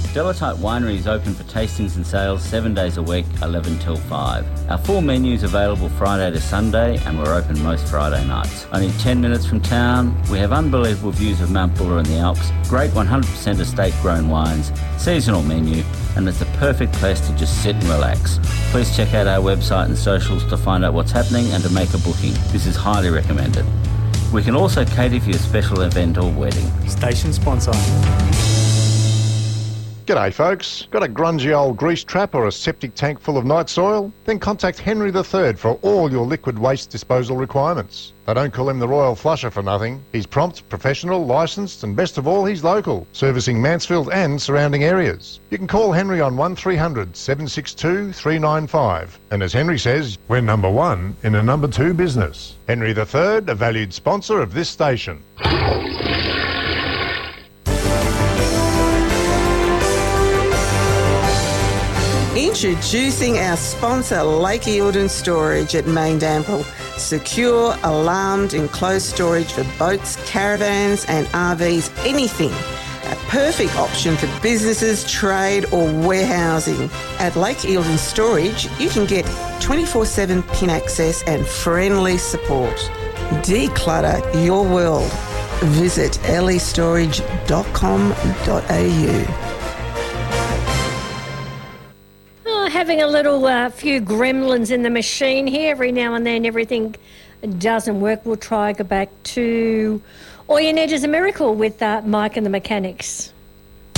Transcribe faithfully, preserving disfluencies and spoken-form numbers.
Delatite Winery is open for tastings and sales seven days a week, eleven till five. Our full menu is available Friday to Sunday and we're open most Friday nights. Only ten minutes from town, we have unbelievable views of Mount Buller and the Alps, great one hundred percent estate grown wines, seasonal menu, and it's the perfect place to just sit and relax. Please check out our website and socials to find out what's happening and to make a booking. This is highly recommended. We can also cater for your special event or wedding. Station sponsor. G'day folks, got a grungy old grease trap or a septic tank full of night soil? Then contact Henry the Third for all your liquid waste disposal requirements. They don't call him the Royal Flusher for nothing. He's prompt, professional, licensed and best of all he's local, servicing Mansfield and surrounding areas. You can call Henry on one three hundred, seven six two, three nine five. And as Henry says, we're number one in a number two business. Henry the Third, a valued sponsor of this station. Introducing our sponsor, Lake Eildon Storage at Maindample. Secure, alarmed, enclosed storage for boats, caravans and R Vs, anything. A perfect option for businesses, trade or warehousing. At Lake Eildon Storage, you can get twenty-four seven pin access and friendly support. Declutter your world. Visit l e storage dot com dot a u. Having a little uh, few gremlins in the machine here. Every now and then everything doesn't work. We'll try go back to All You Need Is a Miracle with uh, Mike and the Mechanics.